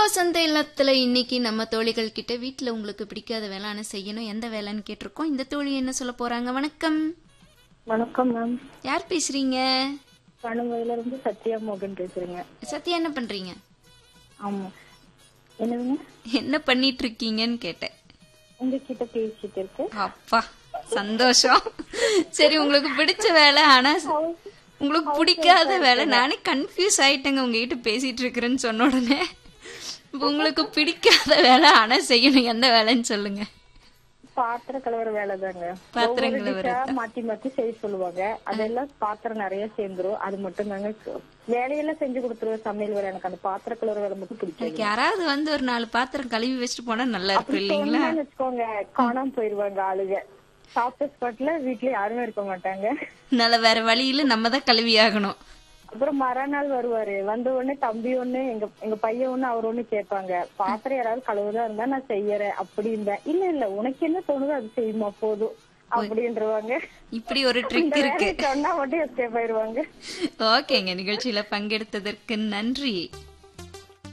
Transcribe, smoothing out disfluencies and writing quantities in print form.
வசந்த இல்லத்துல இன்னைக்கு நம்ம தோழிகள் கிட்ட வீட்டுல உங்களுக்கு பிடிக்காத வேலை செய்யணும் எந்த வேலைன்னு கேட்டிருக்கோம். இந்த தோழி என்ன சொல்ல போறாங்க? வணக்கம். வணக்கம் மேம். யார் பேசுறீங்க? கணுவையில இருந்து சத்யா மோகன் பேசுறீங்க. சத்யா, என்ன பண்றீங்க? ஆமா, என்னதுங்க? என்ன பண்ணிட்டு இருக்கீங்கன்னு கேட்டேன். உங்ககிட்ட பேசிட்டு இருக்கு. அப்பா சந்தோஷம். சரி, உங்களுக்கு பிடிச்ச வேலை ஆனா உங்களுக்கு பிடிக்காத வேலை. நானே கன்ஃபியூஸ் ஆயிட்டேங்க உங்ககிட்ட பேசிட்டு இருக்கிறேன்னு சொன்ன உடனே. உங்களுக்கு பிடிக்காத வேலை ஆனா செய்யணும் எந்த வேலைன்னு சொல்லுங்க. பாத்திரம் கழுவுற வேலை தாங்க. பாத்திரம் கழுவுற மாத்தி மாத்தி செய்ய சொல்லுவாங்க. அதெல்லாம் பாத்திரம் நிறைய சேர்ந்துரும். அது மட்டும் தாங்க வேலையெல்லாம் செஞ்சு கொடுத்துருவேன். சமையல் வேலை. எனக்கு அந்த பாத்திரம் கழுவுற வேலை மட்டும் பிடிக்கும். யாராவது வந்து ஒரு 4 பாத்திரம் கழுவி வச்சுட்டு போனா நல்லா இருக்கும் இல்லீங்களா? வச்சுக்கோங்க, காணாம போயிருவாங்க ஆளுங்க. சாப்பிட்ட ஸ்பாட்ல வீட்ல யாருமே இருக்க மாட்டாங்க. நல்ல வேற வழியில நம்ம தான் கழுவி ஆகணும். அப்புறம் மறுநாள் வருவாரு. வந்த உடனே தம்பி ஒண்ணு எங்க பையன் ஒண்ணு அவர் ஒண்ணு கேட்பாங்க. பாத்திரம் யாராவது கழுவுதா இருந்தா நான் செய்யறேன் அப்படின்பேன். இல்ல உனக்கு என்ன தோணுதோ அது செய்யுமா போதும் அப்படின்றவாங்க. இப்படி ஒரு ட்ரிக் இருக்கு. சொன்னா மட்டும் எஸ்கேப் ஆயிருவாங்க. ஓகேங்க, நிகழ்ச்சியில பங்கெடுத்ததற்கு நன்றி.